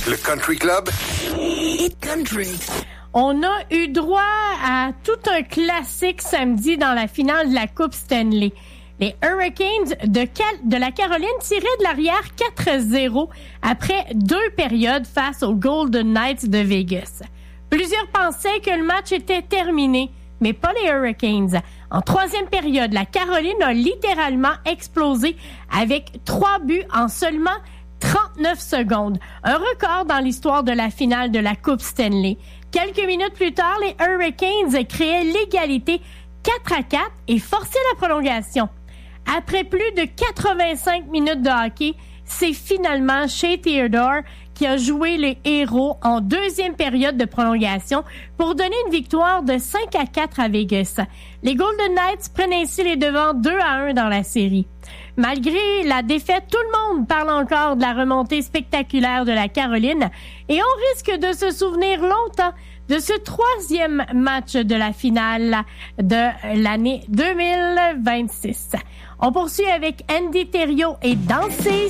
Le Country Club. Hit Country. On a eu droit à tout un classique samedi dans la finale de la Coupe Stanley. Les Hurricanes de la Caroline tiraient de l'arrière 4-0 après 2 périodes face aux Golden Knights de Vegas. Plusieurs pensaient que le match était terminé, mais pas les Hurricanes. En 3e période, la Caroline a littéralement explosé avec 3 buts en seulement 39 secondes. Un record dans l'histoire de la finale de la Coupe Stanley. Quelques minutes plus tard, les Hurricanes créaient l'égalité 4-4 et forçaient la prolongation. Après plus de 85 minutes de hockey, c'est finalement Shea Theodore qui a joué les héros en 2e période de prolongation pour donner une victoire de 5-4 à Vegas. Les Golden Knights prennent ainsi les devants 2-1 dans la série. Malgré la défaite, tout le monde parle encore de la remontée spectaculaire de la Caroline et on risque de se souvenir longtemps de ce 3e match de la finale de l'année 2026. On poursuit avec Andy Thériault et Danser